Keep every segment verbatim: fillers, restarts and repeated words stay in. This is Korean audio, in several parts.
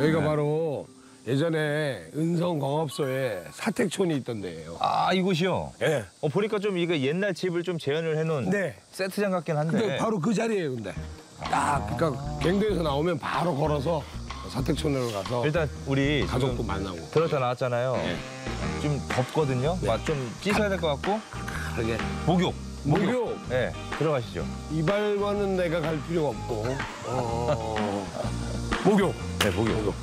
여기가 네. 바로 예전에 은성광업소에 사택촌이 있던 데예요. 아, 이곳이요? 예. 어, 보니까 좀 이거 옛날 집을 좀 재현을 해놓은 네. 세트장 같긴 한데. 근데 바로 그 자리예요, 근데. 딱 그러니까 갱도에서 나오면 바로 걸어서 사택촌으로 가서 일단 우리 가족도 지금 만나고. 들었다 나왔잖아요. 네. 좀 덥거든요. 막 좀 씻어야 될 것 같고. 그러게. 목욕. 목욕. 네, 들어가시죠. 이발관은 내가 갈 필요가 없고. 어... 목욕. 네, 목욕.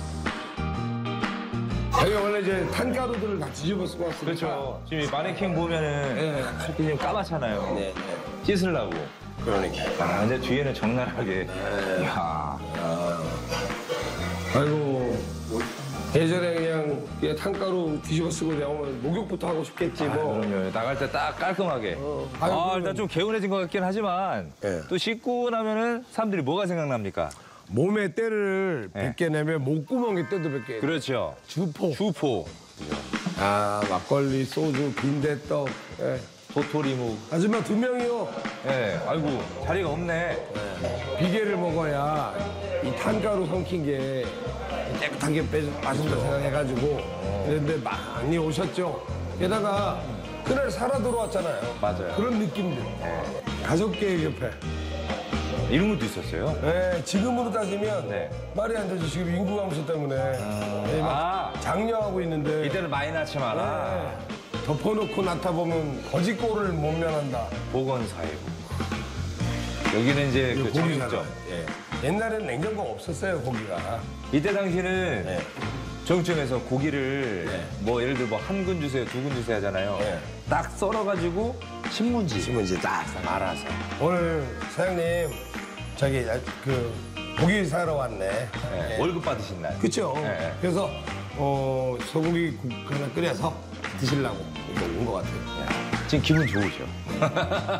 여기 원래 이제 탄가루들을 다 뒤집어 쓰고 왔으니까. 그렇죠. 지금 이 마네킹 보면은 네. 이렇게 좀 까맣잖아요. 네, 네. 씻으려고. 그러니까. 아, 근데 뒤에는 적나라하게. 이야. 아이고. 예전에 그냥, 그냥 탄가루 뒤집어 쓰고 나오면 목욕부터 하고 싶겠지 아, 뭐. 그럼요. 나갈 때 딱 깔끔하게. 어. 아, 아유, 일단 그러면- 좀 개운해진 것 같긴 하지만 네. 또 씻고 나면은 사람들이 뭐가 생각납니까? 몸에 때를 네. 백 개 내면 목구멍에 때도 백 개. 그렇죠. 주포. 주포, 아, 막걸리, 소주, 빈대떡. 예. 도토리묵. 아줌마 두 명이요. 예, 아이고 자리가 없네. 비계를 먹어야 이 탄가루 삼킨 게 깨끗하게 빼, 빠진다 생각해가지고 그런데 많이 오셨죠. 게다가 그날 살아 돌아왔잖아요. 맞아요. 그런 느낌들. 가족계획협회. 이런 것도 있었어요. 네, 지금으로 따지면 네. 말이 안 되죠. 지금 인구 감소 때문에 네, 막 아, 장려하고 있는데 이때는 많이 낳지 마라. 네, 덮어놓고 나타보면 거짓골을 못 면한다. 보건사회부. 여기는 이제 그 고기잖아요. 정육점. 예. 옛날에는 냉장고가 없었어요, 고기가. 이때 당시는 네. 정육점에서 고기를 네. 뭐 예를 들어 뭐 한 근 주세요, 두 근 주세요 하잖아요. 네. 딱 썰어가지고 신문지. 신문지 딱 알아서. 오늘 사장님 저기 그 고기 사러 왔네. 네, 예. 월급 받으신 날. 그렇죠. 네. 그래서 어, 소고기 국 하나 끓여서 드시려고 이거 온 것 같아요. 지금 기분 좋으셔.